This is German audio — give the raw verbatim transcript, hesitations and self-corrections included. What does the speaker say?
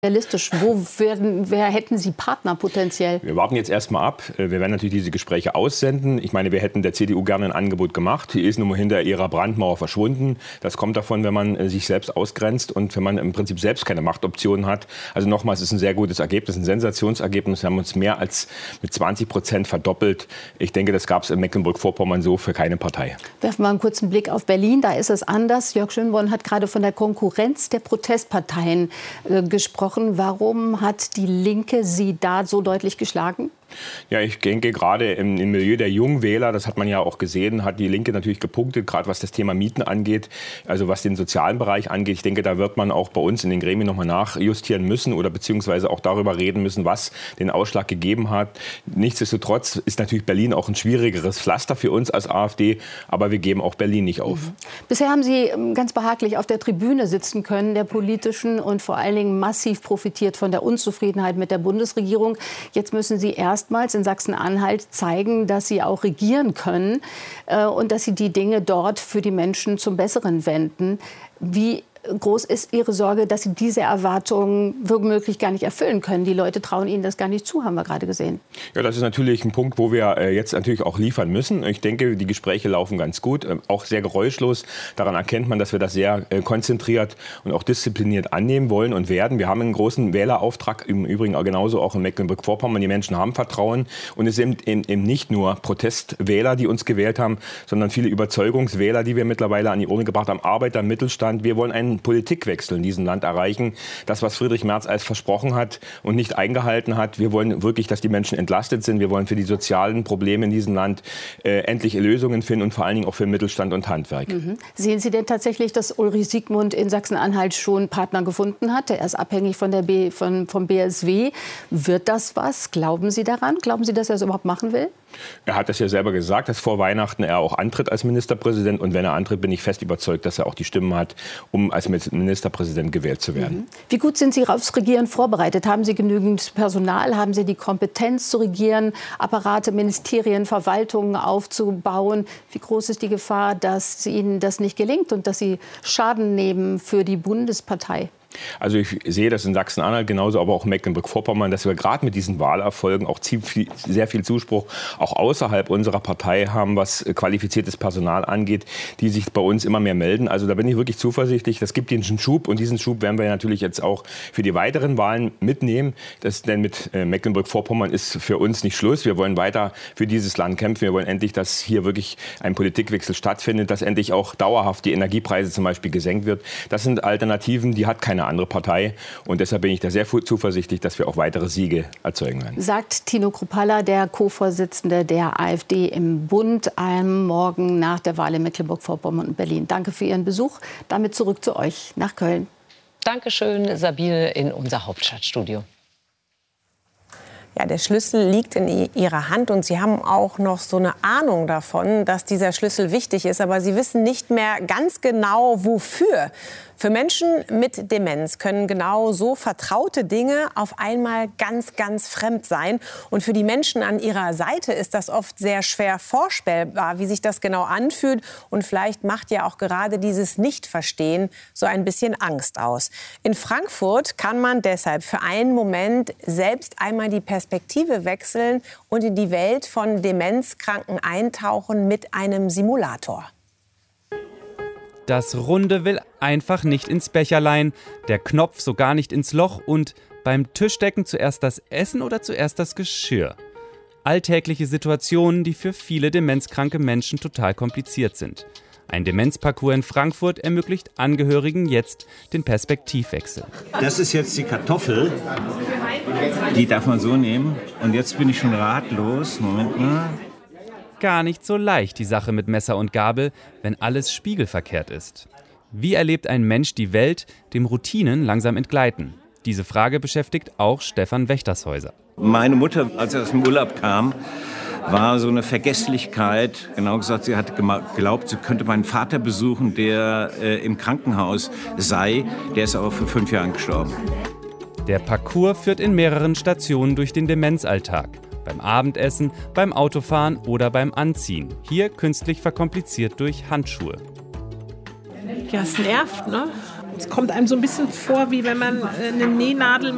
Realistisch, wo werden, wer hätten Sie Partner potenziell? Wir warten jetzt erstmal ab. Wir werden natürlich diese Gespräche aussenden. Ich meine, wir hätten der C D U gerne ein Angebot gemacht. Die ist nun mal hinter ihrer Brandmauer verschwunden. Das kommt davon, wenn man sich selbst ausgrenzt und wenn man im Prinzip selbst keine Machtoptionen hat. Also nochmal, es ist ein sehr gutes Ergebnis, ein Sensationsergebnis. Wir haben uns mehr als mit zwanzig Prozent verdoppelt. Ich denke, das gab es in Mecklenburg-Vorpommern so für keine Partei. Werfen wir einen kurzen Blick auf Berlin. Da ist es anders. Jörg Schönborn hat gerade von der Konkurrenz der Protestparteien äh, gesprochen. Warum hat die Linke Sie da so deutlich geschlagen? Ja, ich denke, gerade im, im Milieu der jungen Wähler, das hat man ja auch gesehen, hat die Linke natürlich gepunktet, gerade was das Thema Mieten angeht, also was den sozialen Bereich angeht. Ich denke, da wird man auch bei uns in den Gremien nochmal nachjustieren müssen oder beziehungsweise auch darüber reden müssen, was den Ausschlag gegeben hat. Nichtsdestotrotz ist natürlich Berlin auch ein schwierigeres Pflaster für uns als AfD, aber wir geben auch Berlin nicht auf. Mhm. Bisher haben Sie ganz behaglich auf der Tribüne sitzen können, der politischen, und vor allen Dingen massiv profitiert von der Unzufriedenheit mit der Bundesregierung. Jetzt müssen Sie erst erstmals in Sachsen-Anhalt zeigen, dass sie auch regieren können äh, und dass sie die Dinge dort für die Menschen zum Besseren wenden. Wie groß ist Ihre Sorge, dass Sie diese Erwartungen womöglich gar nicht erfüllen können? Die Leute trauen Ihnen das gar nicht zu, haben wir gerade gesehen. Ja, das ist natürlich ein Punkt, wo wir äh, jetzt natürlich auch liefern müssen. Ich denke, die Gespräche laufen ganz gut, äh, auch sehr geräuschlos. Daran erkennt man, dass wir das sehr äh, konzentriert und auch diszipliniert annehmen wollen und werden. Wir haben einen großen Wählerauftrag, im Übrigen auch genauso auch in Mecklenburg-Vorpommern. Die Menschen haben Vertrauen und es sind eben, eben nicht nur Protestwähler, die uns gewählt haben, sondern viele Überzeugungswähler, die wir mittlerweile an die Urne gebracht haben, Arbeiter, Mittelstand. Wir wollen einen Politikwechsel in diesem Land erreichen. Das, was Friedrich Merz als versprochen hat und nicht eingehalten hat. Wir wollen wirklich, dass die Menschen entlastet sind. Wir wollen für die sozialen Probleme in diesem Land äh, endlich Lösungen finden und vor allen Dingen auch für Mittelstand und Handwerk. Mhm. Sehen Sie denn tatsächlich, dass Ulrich Siegmund in Sachsen-Anhalt schon Partner gefunden hat? Er ist abhängig von der B, von, vom B S W. Wird das was? Glauben Sie daran? Glauben Sie, dass er es überhaupt machen will? Er hat das ja selber gesagt, dass vor Weihnachten er auch antritt als Ministerpräsident. Und wenn er antritt, bin ich fest überzeugt, dass er auch die Stimmen hat, um als Ministerpräsident gewählt zu werden. Mhm. Wie gut sind Sie aufs Regieren vorbereitet? Haben Sie genügend Personal? Haben Sie die Kompetenz zu regieren, Apparate, Ministerien, Verwaltungen aufzubauen? Wie groß ist die Gefahr, dass Ihnen das nicht gelingt und dass Sie Schaden nehmen für die Bundespartei? Also ich sehe das in Sachsen-Anhalt genauso, aber auch in Mecklenburg-Vorpommern, dass wir gerade mit diesen Wahlerfolgen auch sehr viel Zuspruch auch außerhalb unserer Partei haben, was qualifiziertes Personal angeht, die sich bei uns immer mehr melden. Also da bin ich wirklich zuversichtlich. Das gibt diesen Schub und diesen Schub werden wir natürlich jetzt auch für die weiteren Wahlen mitnehmen. Das, denn mit Mecklenburg-Vorpommern ist für uns nicht Schluss. Wir wollen weiter für dieses Land kämpfen. Wir wollen endlich, dass hier wirklich ein Politikwechsel stattfindet, dass endlich auch dauerhaft die Energiepreise zum Beispiel gesenkt wird. Das sind Alternativen, die hat keine andere Partei. Und deshalb bin ich da sehr zuversichtlich, dass wir auch weitere Siege erzeugen werden. Sagt Tino Kruppalla, der Co-Vorsitzende der AfD im Bund, am Morgen nach der Wahl in Mecklenburg-Vorpommern und Berlin. Danke für Ihren Besuch. Damit zurück zu euch nach Köln. Dankeschön, Sabine, in unser Hauptstadtstudio. Ja, der Schlüssel liegt in Ihrer Hand und Sie haben auch noch so eine Ahnung davon, dass dieser Schlüssel wichtig ist. Aber Sie wissen nicht mehr ganz genau, wofür. Für Menschen mit Demenz können genau so vertraute Dinge auf einmal ganz, ganz fremd sein. Und für die Menschen an ihrer Seite ist das oft sehr schwer vorstellbar, wie sich das genau anfühlt. Und vielleicht macht ja auch gerade dieses Nichtverstehen so ein bisschen Angst aus. In Frankfurt kann man deshalb für einen Moment selbst einmal die Perspektive wechseln und in die Welt von Demenzkranken eintauchen mit einem Simulator. Das Runde will einfach nicht ins Becherlein, der Knopf sogar nicht ins Loch und beim Tischdecken zuerst das Essen oder zuerst das Geschirr. Alltägliche Situationen, die für viele demenzkranke Menschen total kompliziert sind. Ein Demenzparcours in Frankfurt ermöglicht Angehörigen jetzt den Perspektivwechsel. Das ist jetzt die Kartoffel, die darf man so nehmen. Und jetzt bin ich schon ratlos. Moment mal. Gar nicht so leicht, die Sache mit Messer und Gabel, wenn alles spiegelverkehrt ist. Wie erlebt ein Mensch die Welt, dem Routinen langsam entgleiten? Diese Frage beschäftigt auch Stefan Wächtershäuser. Meine Mutter, als sie aus dem Urlaub kam, war so eine Vergesslichkeit. Genau gesagt, sie hatte geglaubt, sie könnte meinen Vater besuchen, der äh, im Krankenhaus sei. Der ist aber vor fünf Jahren gestorben. Der Parcours führt in mehreren Stationen durch den Demenzalltag. Beim Abendessen, beim Autofahren oder beim Anziehen. Hier künstlich verkompliziert durch Handschuhe. Ja, es nervt, ne? Es kommt einem so ein bisschen vor, wie wenn man eine Nähnadel